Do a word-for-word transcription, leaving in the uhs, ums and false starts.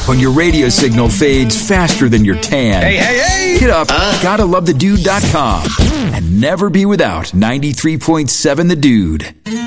when your radio signal fades faster than your tan. Hey, hey, hey! Get up, Uh. gotta love the dude dot com, and never be without ninety-three point seven The Dude.